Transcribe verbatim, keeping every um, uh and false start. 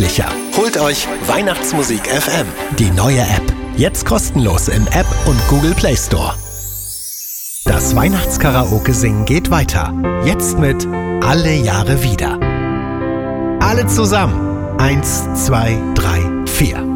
weihnachtlicher. Holt euch Weihnachtsmusik F M, die neue App. Jetzt kostenlos im App und Google Play Store. Das Weihnachtskaraoke singen geht weiter. Jetzt mit Alle Jahre wieder. Alle zusammen. Eins, zwei, drei, vier.